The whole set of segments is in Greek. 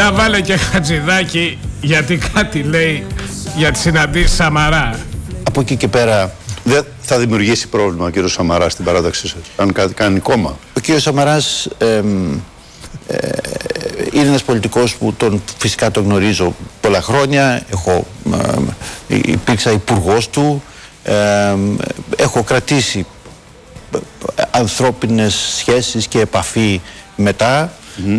Για βάλε και Χατζηδάκη, γιατί κάτι λέει για τις συναντήσεις Σαμαρά. Από εκεί και πέρα δεν θα δημιουργήσει πρόβλημα ο κύριος Σαμαράς στην παράταξή σας, αν κάτι κάνει κόμμα? Ο κύριος Σαμαράς είναι ένας πολιτικός που φυσικά τον γνωρίζω πολλά χρόνια. Υπήρξα υπουργός του, έχω κρατήσει ανθρώπινες σχέσεις και επαφή μετά.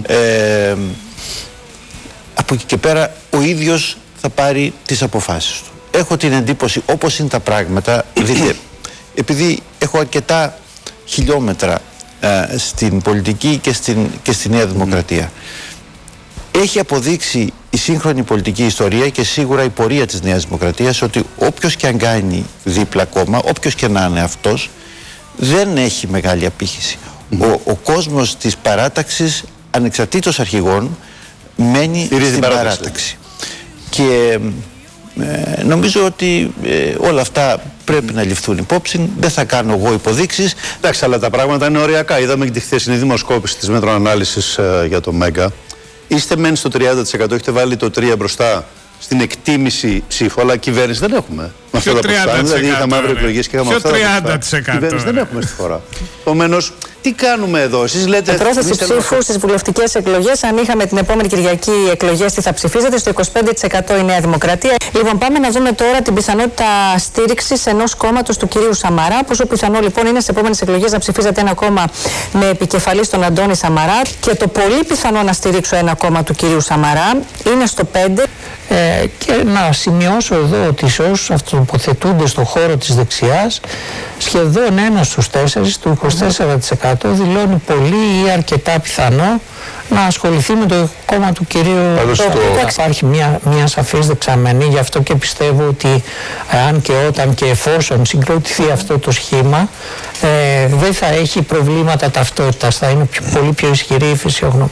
Από εκεί και πέρα ο ίδιος θα πάρει τις αποφάσεις του. Έχω την εντύπωση, όπως είναι τα πράγματα, δείτε, επειδή έχω αρκετά χιλιόμετρα στην πολιτική και στη Νέα Δημοκρατία, έχει αποδείξει η σύγχρονη πολιτική ιστορία και σίγουρα η πορεία της Νέας Δημοκρατίας ότι όποιος και αν κάνει δίπλα κόμμα, όποιος και να είναι αυτός, δεν έχει μεγάλη απήχηση. Ο κόσμος της παράταξης, ανεξαρτήτως αρχηγών, μένει στην παράταξη. Και νομίζω ότι όλα αυτά πρέπει να ληφθούν υπόψη. Δεν θα κάνω εγώ υποδείξεις. Εντάξει, αλλά τα πράγματα είναι οριακά. Είδαμε και τη χθεσινή δημοσκόπηση της Μέτρο Ανάλυσης για το Μέγκα. Είστε μεν στο 30%, έχετε βάλει το 3 μπροστά στην εκτίμηση ψήφου, αλλά κυβέρνηση δεν έχουμε. Με αυτά τα ποσοστά. Δηλαδή είχαμε αύριο εκλογές και είχαμε αυτά τα ποσοστά. Κυβέρνηση δεν έχουμε στη χώρα. Επομένως, τι κάνουμε εδώ? Εσείς λέτε. Με πρόσθεση ψήφου στις βουλευτικές εκλογές, αν είχαμε την επόμενη Κυριακή εκλογές, τι θα ψηφίζετε? Στο 25% η Νέα Δημοκρατία. Λοιπόν, πάμε να δούμε τώρα την πιθανότητα στήριξης ενός κόμματος του κυρίου Σαμαρά. Πόσο πιθανό λοιπόν είναι στις επόμενες εκλογές να ψηφίζετε ένα κόμμα με επικεφαλή στον Αντώνη Σαμαρά? Και το πολύ πιθανό να στηρίξω ένα κόμμα του κυρίου Σαμαρά είναι στο 5%. Και να σημειώσω εδώ ότι σε όσους αυτοποθετούνται στον χώρο της δεξιάς, σχεδόν 1 στους 4, το 24%, δηλώνει πολύ ή αρκετά πιθανό να ασχοληθεί με το κόμμα του κυρίου. Υπάρχει μια σαφής δεξαμενή, γι' αυτό και πιστεύω ότι αν και όταν και εφόσον συγκροτηθεί αυτό το σχήμα, δεν θα έχει προβλήματα ταυτότητας, θα είναι πολύ πιο ισχυρή η φυσιογνωμία.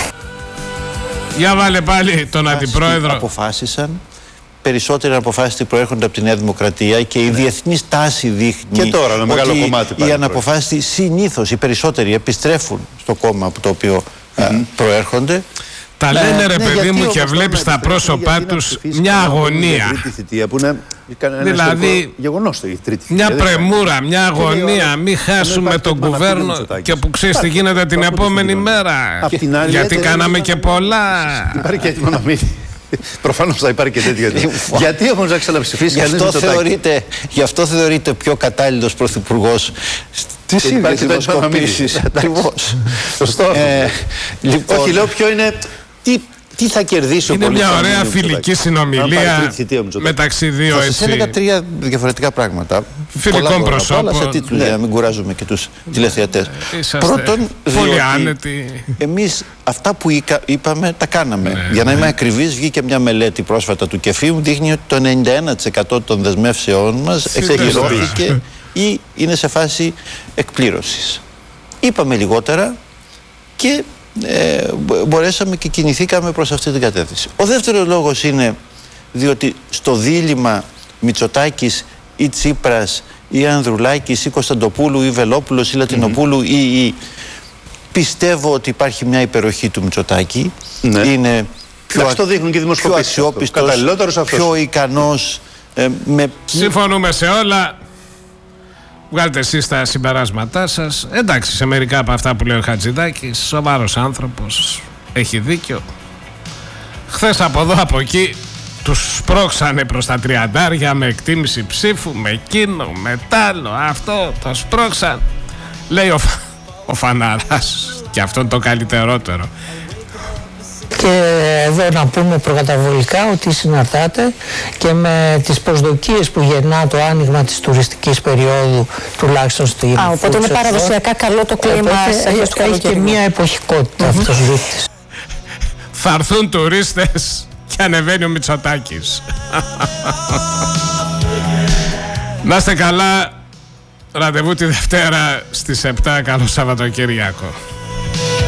Για βάλε πάλι τον αντιπρόεδρο. Αποφάσισαν, περισσότεροι αποφάσεις προέρχονται από τη Νέα Δημοκρατία και η διεθνής τάση δείχνει και τώρα, ότι οι αναποφάσεις συνήθως οι περισσότεροι επιστρέφουν στο κόμμα από το οποίο προέρχονται. Τα λένε ρε παιδί μου και βλέπεις τα πρόσωπά τους μια αγωνία. Δηλαδή μια πρεμούρα, μια αγωνία. Μην χάσουμε τον κουβέρνο και που ξέρεις τι γίνεται την επόμενη μέρα. Γιατί κάναμε και πολλά. Υπάρχει και έτοιμο να μην. Προφανώς θα υπάρχει και τέτοιο. Γιατί όμως να ξαναψηφίσει κανείς το Τάκη? Γι' αυτό θεωρείται πιο κατάλληλος πρωθυπουργός της δημοσκοπήσεις. Ακριβώς. Σωστό. Όχι, λέω ποιο είναι. Τι θα κερδίσει ο πολίτης? Είναι μια ωραία φιλική συνομιλία μεταξύ δύο έτσι. Θα σας έλεγα 3 διαφορετικά πράγματα. Φιλικών προσώπων. Αλλά σε τίτλους, για να μην κουράζουμε και τους τηλεθεατές. Πρώτον, διότι εμείς αυτά που είπαμε τα κάναμε. Για να είμαι ακριβής, βγήκε μια μελέτη πρόσφατα του Κεφίου, δείχνει ότι το 91% των δεσμεύσεων μας εξεκυρώθηκε ή είναι σε φάση εκπλήρωσης. Είπαμε λιγότερα και μπορέσαμε και κινηθήκαμε προς αυτή την κατεύθυνση. Ο δεύτερος λόγος είναι διότι στο δίλημμα Μητσοτάκης ή Τσίπρας ή Ανδρουλάκης ή Κωνσταντοπούλου ή Βελόπουλος ή Λατινοπούλου ή πιστεύω ότι υπάρχει μια υπεροχή του Μητσοτάκη. Είναι πιο αξιόπιστος, πιο ικανός. Συμφωνούμε σε όλα. Βγάλετε εσείς τα συμπεράσματά σας. Εντάξει, σε μερικά από αυτά που λέει ο Χατζηδάκης, σοβαρός άνθρωπος, έχει δίκιο. Χθες από εδώ από εκεί τους σπρώξανε προς τα 30 με εκτίμηση ψήφου, με εκείνο, με τ' άλλο, αυτό το σπρώξαν. Λέει ο Φαναράς, και αυτό είναι το καλύτερότερο. Και εδώ να πούμε προκαταβολικά ότι συναρτάται και με τις προσδοκίες που γεννά το άνοιγμα της τουριστικής περίοδου, τουλάχιστον στην οπότε είναι παραδοσιακά καλό το κλίμα. Έχει και μια εποχικότητα αυτός ο δείκτης. Θα έρθουν τουρίστες και ανεβαίνει ο Μητσοτάκης. Να είστε καλά. Ραντεβού τη Δευτέρα στις 7. Καλό Σαββατοκύριακο.